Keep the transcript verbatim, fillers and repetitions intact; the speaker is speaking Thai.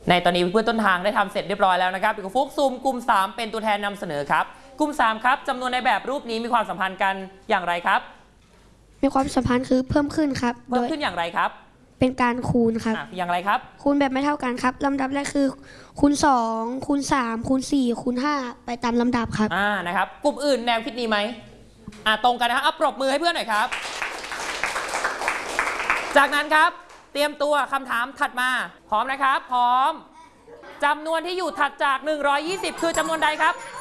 ในตอนนี้เพื่อนต้นทางได้ทำเสร็จเรียบร้อยแล้วนะครับพี่กุ๊กฟุกซูมกลุ่มสามเป็นตัวแทนนำเสนอครับกลุ่มสามครับจำนวนในแบบรูปนี้มีความสัมพันธ์กันอย่างไรครับมีความสัมพันธ์คือเพิ่มขึ้นครับเพิ่มขึ้นอย่างไรครับเป็นการคูณครับอย่างไรครับคูณแบบไม่เท่ากันครับลำดับแรกคือคูณสองคูณสามคูณสี่คูณห้าไปตามลำดับครับอ่านะครับกลุ่มอื่นแนวคิดนี้ไหมอ่าตรงกันนะครับเอาปรบมือให้เพื่อนหน่อยครับจากนั้นครับเตรียมตัวคำถามถัดมาพร้อมนะครับพร้อมจำนวนที่อยู่ถัดจากหนึ่งร้อยยี่สิบคือจำนวนใดครับ